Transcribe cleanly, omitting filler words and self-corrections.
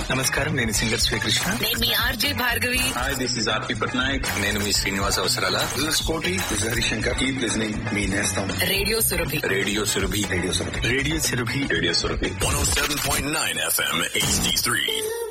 నమస్కారం, నేను సింగర్ శ్రీకృష్ణ. నేను మీ RJ Bhargavi. Hi, this is ఆర్పి పట్నాయక్. నేను మీ శ్రీనివాస్ అవసరాల. This is Koti. This is Harishankar. Keep listening. Me Nestam. Radio Surabhi. Radio Surabhi. Radio Sarabhi. Radio చెరుభి. Radio Surabhi. 107.9 FM HD3.